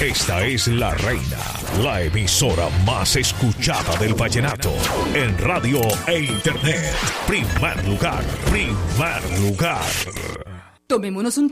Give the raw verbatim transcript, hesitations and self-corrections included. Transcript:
Esta es La Reina, la emisora más escuchada del vallenato en radio e internet. Primer lugar, primer lugar. Tomémonos un